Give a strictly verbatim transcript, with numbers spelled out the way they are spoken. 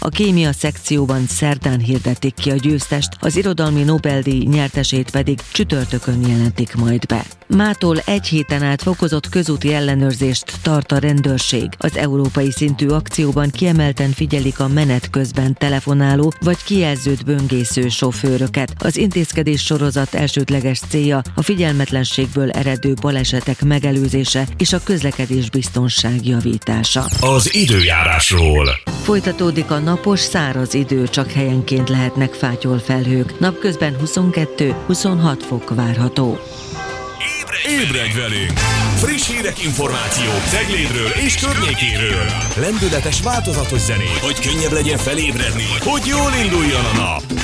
A kémia szekcióban szerdán hirdetik ki a győztest, az irodalmi Nobel-díj nyertesét pedig csütörtökön jelentik majd be. Mától egy héten át fokozott közúti ellenőrzést tart a rendőrség. Az európai szintű akcióban kiemelten figyelik a menet közben telefonáló vagy kijelzőt böngésző sofőröket. Az intézkedés sorozat elsődleges célja a figyelmetlenségből eredő balesetek megelőzése és a közlekedés biztonság javítása. Az időjárásról. Folytatódik a napos, száraz idő, csak helyenként lehetnek fátyolfelhők. Napközben huszonkettő-huszonhat fok várható. Ébredj velünk! Friss hírek, információk Ceglédről és környékéről. Lendületes, változatos zenék, hogy könnyebb legyen felébredni, hogy jól induljon a nap.